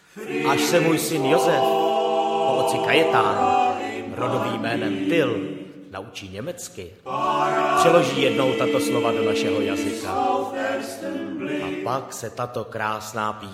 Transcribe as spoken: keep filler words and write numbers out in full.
až se můj syn Josef po otci Kajetánu rodovým jménem Till naučí německy, přeloží jednou tato slova do našeho jazyka. A pak se tato krásná píseň